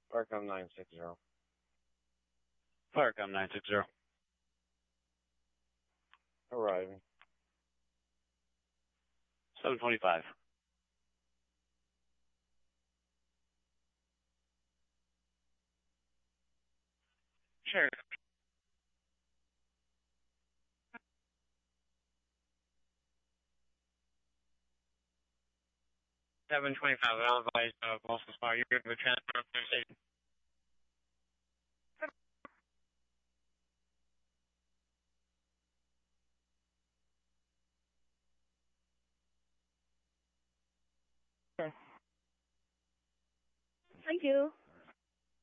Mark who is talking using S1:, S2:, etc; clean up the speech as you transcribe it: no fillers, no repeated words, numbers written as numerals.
S1: Parcom 960.
S2: Parcom 960.
S1: Arriving.
S2: 725.
S3: Sure. 725. I'll advise Boston Spa. You're good with transport station.
S4: Thank you.